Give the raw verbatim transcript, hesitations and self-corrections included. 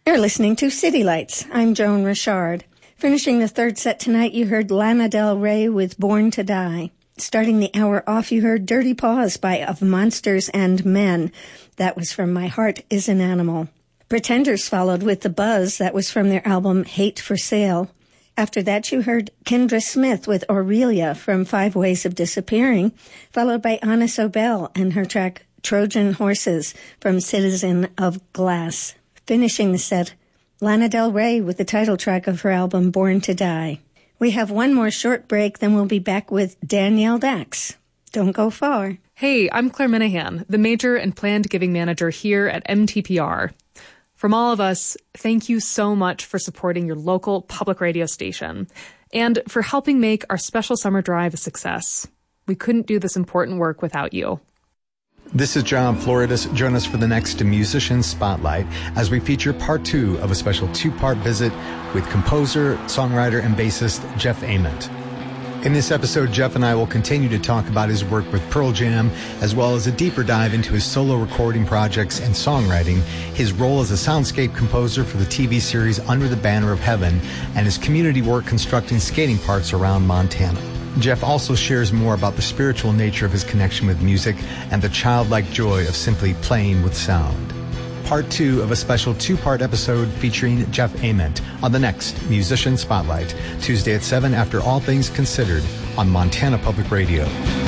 You're listening to City Lights. I'm Joan Richard. Finishing the third set tonight, you heard Lana Del Rey with Born to Die. Starting the hour off, you heard Dirty Paws by Of Monsters and Men. That was from My Heart is an Animal. Pretenders followed with The Buzz. That was from their album Hate for Sale. After that, you heard Kendra Smith with Aurelia from Five Ways of Disappearing, followed by Anna Sobel and her track Trojan Horses from Citizen of Glass. Finishing the set, Lana Del Rey with the title track of her album Born to Die. We have one more short break, then we'll be back with Danielle Dax. Don't go far. Hey, I'm Claire Minahan, the Major and Planned Giving Manager here at M T P R. From all of us, thank you so much for supporting your local public radio station and for helping make our special summer drive a success. We couldn't do this important work without you. This is John Floridis. Join us for the next Musician Spotlight as we feature part two of a special two-part visit with composer, songwriter, and bassist Jeff Ament. In this episode, Jeff and I will continue to talk about his work with Pearl Jam, as well as a deeper dive into his solo recording projects and songwriting, his role as a soundscape composer for the T V series Under the Banner of Heaven, and his community work constructing skating parks around Montana. Jeff also shares more about the spiritual nature of his connection with music and the childlike joy of simply playing with sound. Part two of a special two-part episode featuring Jeff Ament on the next Musician Spotlight, Tuesday at seven after All Things Considered on Montana Public Radio.